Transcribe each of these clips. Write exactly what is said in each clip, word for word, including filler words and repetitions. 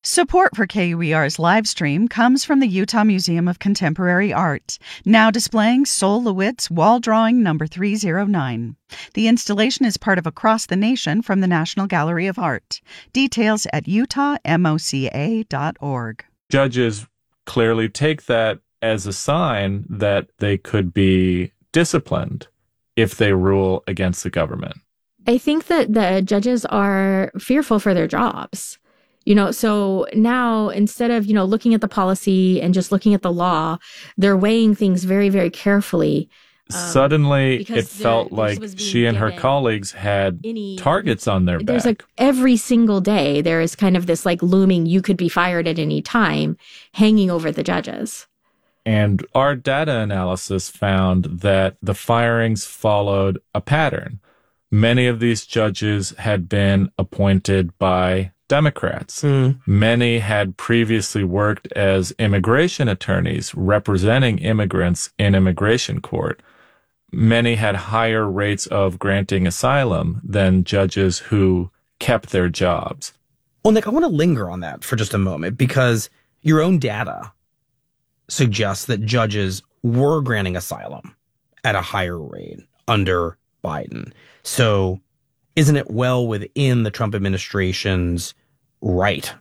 Support for K U E R's live stream comes from the Utah Museum of Contemporary Art, now displaying Sol LeWitt's wall drawing number three oh nine. The installation is part of Across the Nation from the National Gallery of Art. Details at utah moca dot org. Judges clearly take that as a sign that they could be disciplined if they rule against the government. I think that the judges are fearful for their jobs. You know, so now instead of, you know, looking at the policy and just looking at the law, they're weighing things very, very carefully. Um, Suddenly, it felt like she and her colleagues had any, targets on their there's back. Like every single day, there is kind of this like looming, you could be fired at any time, hanging over the judges. And our data analysis found that the firings followed a pattern. Many of these judges had been appointed by Democrats. Mm. Many had previously worked as immigration attorneys representing immigrants in immigration court. Many had higher rates of granting asylum than judges who kept their jobs. Well, Nick, I want to linger on that for just a moment because your own data suggests that judges were granting asylum at a higher rate under Biden. So isn't it well within the Trump administration's right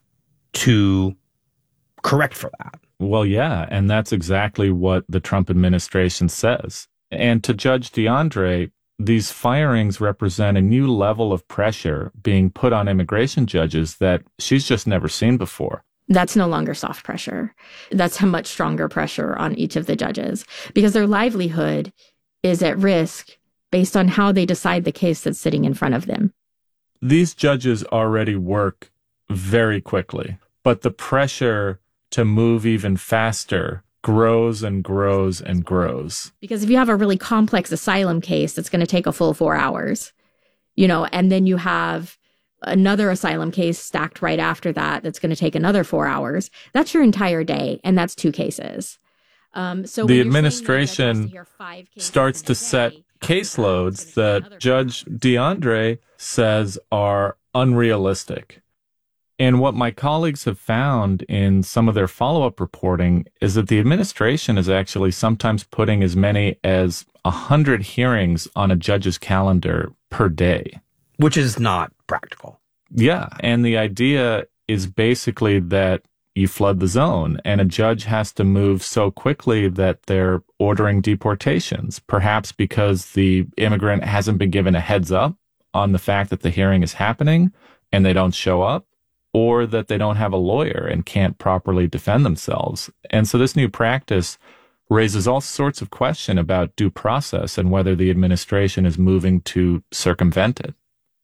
to correct for that? Well, yeah, and that's exactly what the Trump administration says. And to Judge DeAndre, these firings represent a new level of pressure being put on immigration judges that she's just never seen before. That's no longer soft pressure. That's a much stronger pressure on each of the judges because their livelihood is at risk based on how they decide the case that's sitting in front of them. These judges already work very quickly, but the pressure to move even faster grows and grows and grows. Because if you have a really complex asylum case that's going to take a full four hours, you know, and then you have another asylum case stacked right after that that's going to take another four hours, that's your entire day, and that's two cases. Um, so the administration starts to set caseloads that Judge DeAndre says are unrealistic. And what my colleagues have found in some of their follow-up reporting is that the administration is actually sometimes putting as many as one hundred hearings on a judge's calendar per day. Which is not practical. Yeah, and the idea is basically that you flood the zone, and a judge has to move so quickly that they're ordering deportations, perhaps because the immigrant hasn't been given a heads up on the fact that the hearing is happening and they don't show up, or that they don't have a lawyer and can't properly defend themselves. And so this new practice raises all sorts of questions about due process and whether the administration is moving to circumvent it.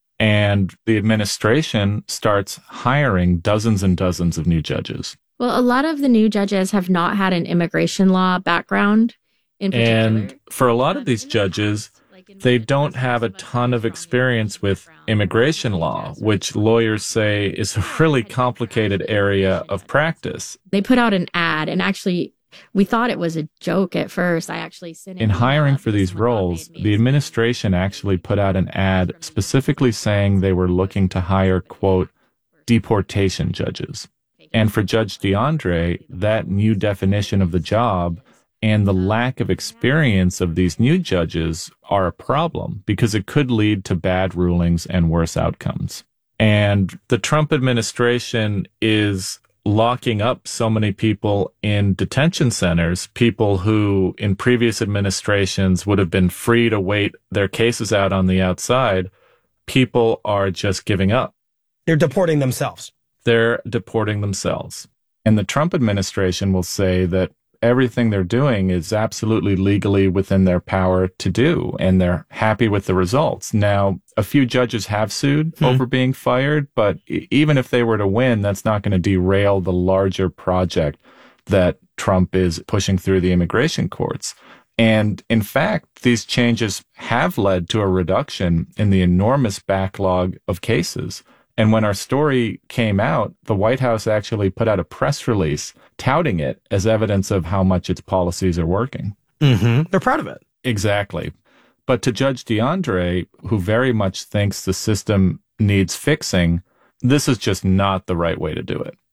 And the administration starts hiring dozens and dozens of new judges. Well, a lot of the new judges have not had an immigration law background in particular. And for a lot of these judges, they don't have a ton of experience with immigration law, which lawyers say is a really complicated area of practice. They put out an ad, and actually, we thought it was a joke at first. I actually sent In hiring for these roles, the administration actually put out an ad specifically saying they were looking to hire, quote, deportation judges. And for Judge DeAndre, that new definition of the job and the lack of experience of these new judges are a problem because it could lead to bad rulings and worse outcomes. And the Trump administration is locking up so many people in detention centers, people who in previous administrations would have been free to wait their cases out on the outside. People are just giving up. They're deporting themselves. They're deporting themselves. And the Trump administration will say that everything they're doing is absolutely legally within their power to do, and they're happy with the results. Now, a few judges have sued hmm. over being fired, but even if they were to win, that's not going to derail the larger project that Trump is pushing through the immigration courts. And in fact, these changes have led to a reduction in the enormous backlog of cases. And when our story came out, the White House actually put out a press release touting it as evidence of how much its policies are working. Mm-hmm. They're proud of it. Exactly. But to Judge DeAndre, who very much thinks the system needs fixing, this is just not the right way to do it.